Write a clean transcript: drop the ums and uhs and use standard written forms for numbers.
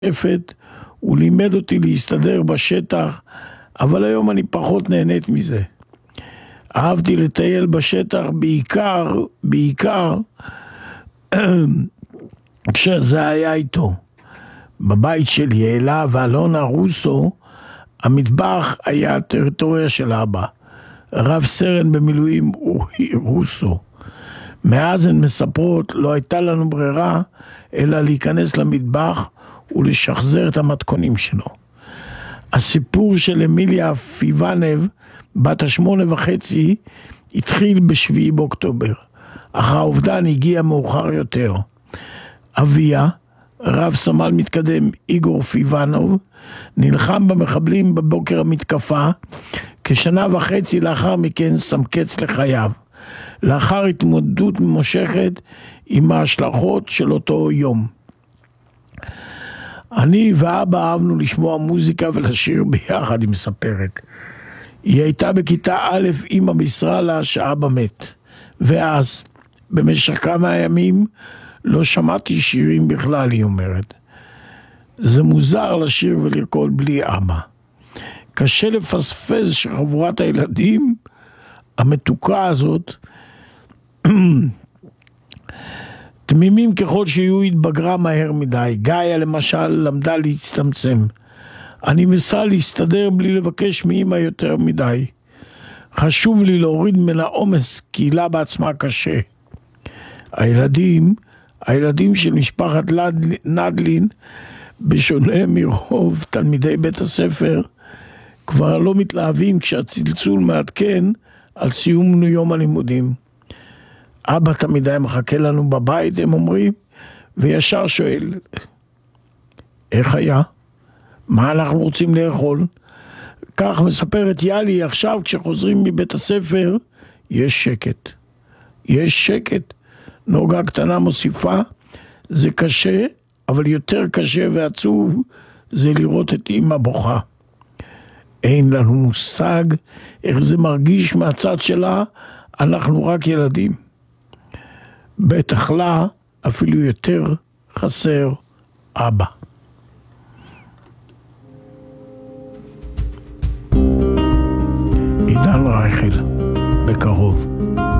הוא לימד אותי להסתדר בשטח, אבל היום אני פחות נהנית מזה. אהבתי לטייל בשטח בעיקר כשזה היה איתו. בבית של יעלה ואלונה רוסו, המטבח היה הטריטוריה של אבא, רב סרן במילואים אורי רוסו. מאז הן מספרות, לא הייתה לנו ברירה אלא להיכנס למטבח ולשחזר את המתכונים שלו. הסיפור של אמיליה פיוונב, בת 8.5, התחיל ב7 באוקטובר, אך האובדן הגיע מאוחר יותר. אביה, רב סמל מתקדם איגור פיוונוב, נלחם במחבלים בבוקר המתקפה, כשנה וחצי לאחר מכן שם קץ לחייו, לאחר התמודדות ממושכת עם ההשלכות של אותו יום. אני ואבא אהבנו לשמוע מוזיקה ולשיר ביחד, היא מספרת. היא הייתה בכיתה א' עם המשרה לה שאבא מת, ואז במשך כמה ימים לא שמעתי שירים בכלל, היא אומרת. זה מוזר לשיר ולרקוד בלי אבא. קשה לפספס שחבורת הילדים המתוקה הזאת, תמימים ככל שיהיו, התבגרה מהר מדי. גאיה למשל למדה להצטמצם. אני מנסה להסתדר בלי לבקש מאמא יותר מדי. חשוב לי להוריד מן העומס, כי לה בעצמה קשה. הילדים של משפחת נדלין, בשונה מרוב תלמידי בית הספר, כבר לא מתלהבים כשהצלצול מעדכן על סיום יום הלימודים. אבא תמיד היה מחכה לנו בבית, הם אומרים, וישר שואל, איך היה? מה אנחנו רוצים לאכול? כך מספרת יאלי, עכשיו כשחוזרים מבית הספר, יש שקט. יש שקט. נוגה קטנה מוסיפה, זה קשה, אבל יותר קשה ועצוב, זה לראות את אמא בוכה. אין לנו מושג איך זה מרגיש מהצד שלה, אנחנו רק ילדים. בטח לה אפילו יותר חסר אבא. עידן רייכל, בקרוב.